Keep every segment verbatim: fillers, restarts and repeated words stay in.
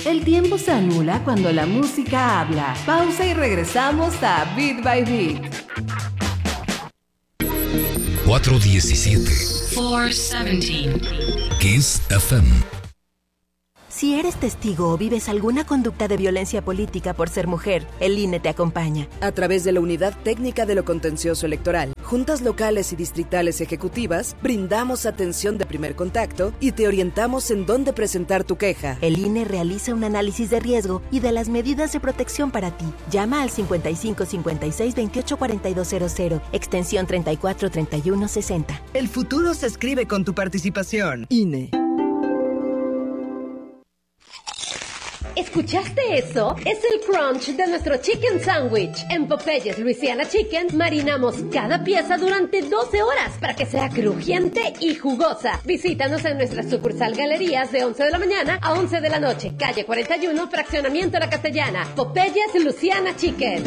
El tiempo se anula cuando la música habla. Pausa y regresamos a Beat by Beat. cuatro diecisiete. cuatrocientos diecisiete. Kiss F M. Si eres testigo o vives alguna conducta de violencia política por ser mujer, el I N E te acompaña. A través de la Unidad Técnica de lo Contencioso Electoral, juntas locales y distritales ejecutivas, brindamos atención de primer contacto y te orientamos en dónde presentar tu queja. El I N E realiza un análisis de riesgo y de las medidas de protección para ti. Llama al cincuenta y cinco cincuenta y seis veintiocho cuarenta y dos cero cero, extensión treinta y cuatro treinta y uno sesenta. El futuro se escribe con tu participación. I N E. ¿Escuchaste eso? Es el crunch de nuestro chicken sandwich. En Popeyes Louisiana Chicken marinamos cada pieza durante doce horas para que sea crujiente y jugosa. Visítanos en nuestra sucursal Galerías de once de la mañana a once de la noche. Calle cuarenta y uno, Fraccionamiento La Castellana. Popeyes Louisiana Chicken.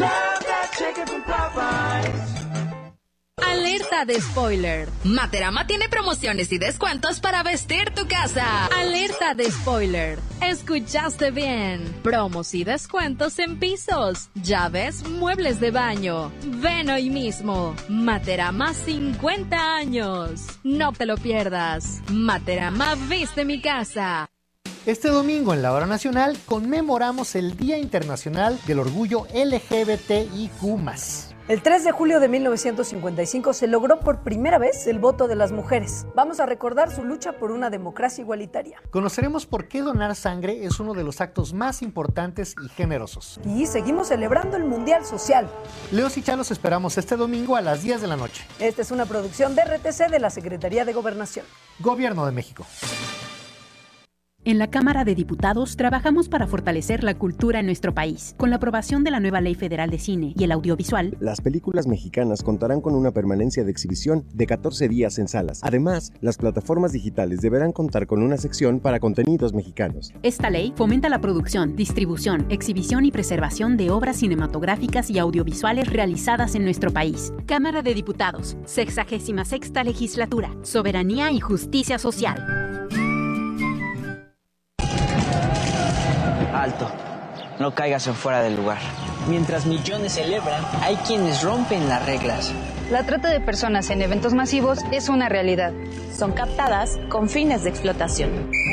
Alerta de spoiler. Materama tiene promociones y descuentos para vestir tu casa. Alerta de spoiler. Escuchaste bien. Promos y descuentos en pisos, llaves, muebles de baño. Ven hoy mismo. Materama cincuenta años. No te lo pierdas. Materama viste mi casa. Este domingo en la Hora Nacional conmemoramos el Día Internacional del Orgullo L G B T I Q más. El tres de julio de mil novecientos cincuenta y cinco se logró por primera vez el voto de las mujeres. Vamos a recordar su lucha por una democracia igualitaria. Conoceremos por qué donar sangre es uno de los actos más importantes y generosos. Y seguimos celebrando el Mundial Social. Leos y Chalos esperamos este domingo a las diez de la noche. Esta es una producción de R T C de la Secretaría de Gobernación. Gobierno de México. En la Cámara de Diputados trabajamos para fortalecer la cultura en nuestro país. Con la aprobación de la nueva Ley Federal de Cine y el Audiovisual, las películas mexicanas contarán con una permanencia de exhibición de catorce días en salas. Además, las plataformas digitales deberán contar con una sección para contenidos mexicanos. Esta ley fomenta la producción, distribución, exhibición y preservación de obras cinematográficas y audiovisuales realizadas en nuestro país. Cámara de Diputados, sexagésima sexta Legislatura, Soberanía y Justicia Social. Alto, no caigas en fuera del lugar. Mientras millones celebran, hay quienes rompen las reglas. La trata de personas en eventos masivos es una realidad. Son captadas con fines de explotación.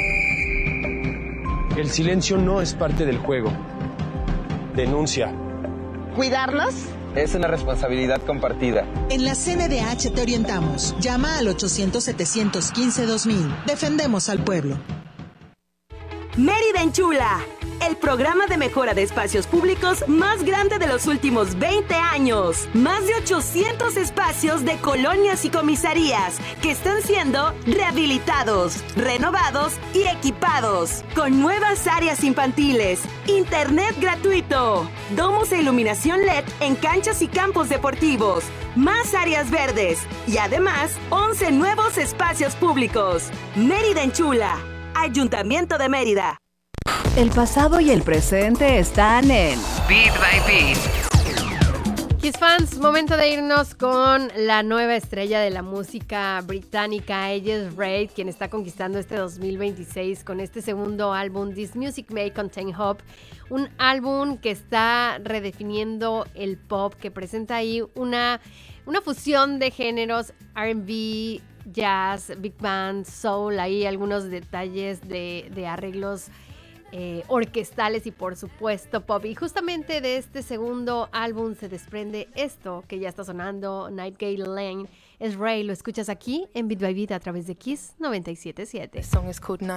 El silencio no es parte del juego. Denuncia. ¿Cuidarnos? Es una responsabilidad compartida. En la C N D H te orientamos. Llama al ochocientos, setecientos quince, dos mil. Defendemos al pueblo. Mérida Enchula, el programa de mejora de espacios públicos más grande de los últimos veinte años. Más de ochocientos espacios de colonias y comisarías que están siendo rehabilitados, renovados y equipados. Con nuevas áreas infantiles, internet gratuito, domos e iluminación L E D en canchas y campos deportivos, más áreas verdes y además once nuevos espacios públicos. Mérida Enchula. Ayuntamiento de Mérida. El pasado y el presente están en Beat by Beat. Kiss fans, momento de irnos con la nueva estrella de la música británica. Ella es Raid, quien está conquistando este dos mil veintiséis con este segundo álbum, This Music May Contain Hope. Un álbum que está redefiniendo el pop, que presenta ahí una, una fusión de géneros R and B, jazz, big band, soul, ahí algunos detalles de, de arreglos eh, orquestales y por supuesto pop. Y justamente de este segundo álbum se desprende esto que ya está sonando, Nightingale Lane. Es Ray, lo escuchas aquí en Beat by Beat a través de Kiss noventa y siete punto siete. The song is called Night